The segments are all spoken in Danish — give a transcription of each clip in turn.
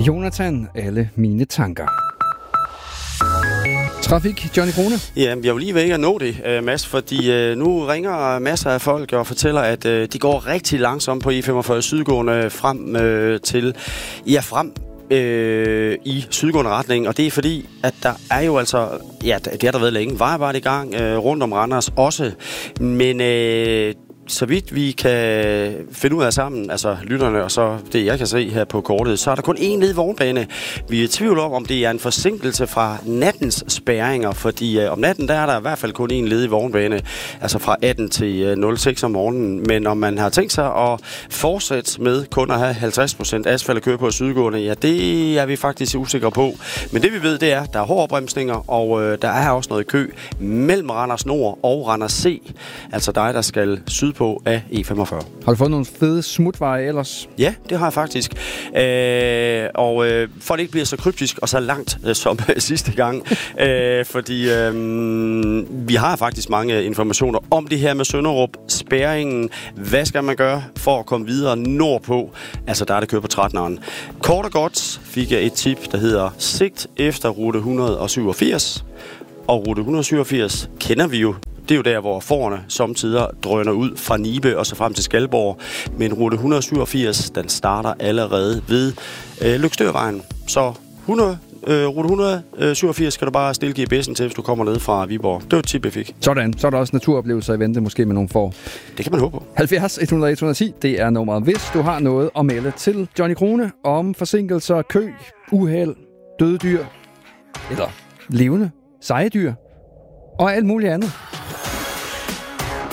Jonathan, alle mine tanker. Trafik, Johnny Krone. Ja, jeg vil lige ved ikke at nå det, Mads, fordi nu ringer masser af folk og fortæller, at de går rigtig langsomt på E45 sydgående frem i sydgående retning, og det er fordi, at der er jo altså, ja, det har der været længe, vejarbejde i gang rundt om Randers også, men så vidt vi kan finde ud af sammen, altså lytterne og så det jeg kan se her på kortet, så er der kun én ledig vognbane. Vi er i tvivl om det er en forsinkelse fra nattens spærringer, fordi om natten der er der i hvert fald kun én ledig vognbane, altså fra 18 til 06 om morgenen. Men om man har tænkt sig at fortsætte med kun at have 50% asfalt at køre på sydgående, ja, det er vi faktisk usikre på. Men det vi ved, det er, der er hårde opbremsninger, og der er også noget kø mellem Randers Nord og Randers C, altså dig, der skal sydpå af E45. Har du fået nogle fede smutveje ellers? Ja, det har jeg faktisk. For det ikke bliver så kryptisk og så langt som sidste gang, fordi vi har faktisk mange informationer om det her med Sønderup, spærringen. Hvad skal man gøre for at komme videre nordpå? Altså der er det kører på 13'eren. Kort og godt fik jeg et tip, der hedder sigt efter rute 187. Og rute 187 kender vi jo. Det er jo der, hvor forerne samtidig drøner ud fra Nibe og så frem til Skalborg. Men rute 187, den starter allerede ved Lykstørvejen. Så rute 187 kan du bare stille GPS'en til, hvis du kommer ned fra Viborg. Det var et tip, jeg fik. Sådan. Så er der også naturoplevelser i vente, måske med nogle får. Det kan man håbe på. 70 100 110, det er nummeret. Hvis du har noget at melde til Johnny Krone om forsinkelser, kø, uheld, døde dyr, eller levende, seje dyr, og alt muligt andet.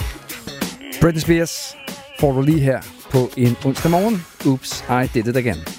Britney Spears får du lige her på en onsdag morgen. Oops, I did it again.